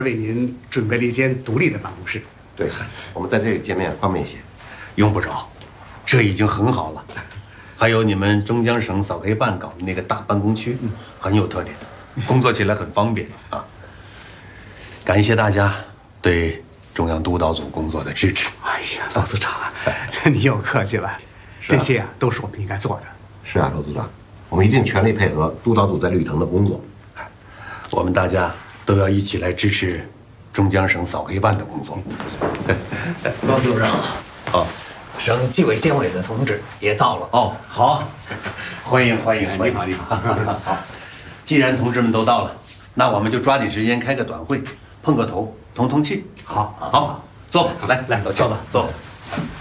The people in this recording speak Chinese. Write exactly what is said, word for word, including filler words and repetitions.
为您准备了一间独立的办公室。 对，我们在这里见面方便些。 用不着，这已经很好了。还有你们中江省扫黑办搞的那个大办公区，很有特点，工作起来很方便啊。感谢大家对中央督导组工作的支持。 哎呀，罗组长啊，你又客气了，这些啊都是我们应该做的。 是啊，罗组长，我们一定全力配合督导组在绿藤的工作。 我们大家都要一起来支持中江省扫黑办的工作。 罗组长， 哦， 省纪委监委的同志也到了。 哦，好，欢迎欢迎欢迎！ 你好你好。 好，既然同志们都到了，那我们就抓紧时间开个短会，碰个头，通通气。 好， 好，坐吧，来来， 来坐吧坐吧。